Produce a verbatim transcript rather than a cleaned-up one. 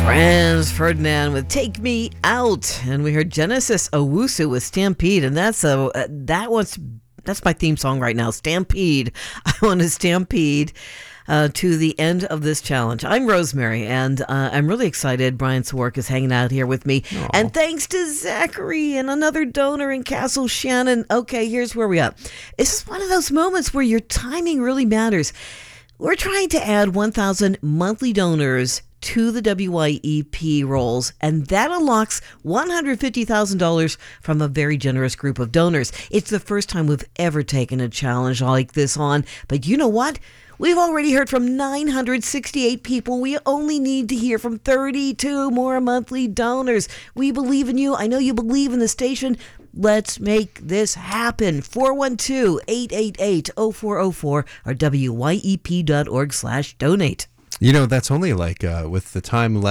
Franz Ferdinand with Take Me Out. And we heard Genesis Owusu with Stampede. And that's a, uh, that was, that's my theme song right now, Stampede. I want to stampede uh, to the end of this challenge. I'm Rosemary, and uh, I'm really excited. Brian Swark is hanging out here with me. Aww. And thanks to Zachary and another donor in Castle Shannon. Okay, here's where we are. This is one of those moments where your timing really matters. We're trying to add one thousand monthly donors to the W Y E P rolls, and that unlocks one hundred fifty thousand dollars from a very generous group of donors. It's the first time we've ever taken a challenge like this on, but you know what? We've already heard from nine hundred sixty-eight people. We only need to hear from thirty-two more monthly donors. We believe in you. I know you believe in the station. Let's make this happen. four one two, eight eight eight, zero four zero four or W Y E P dot org slash donate. You know, that's only like uh, with the time left.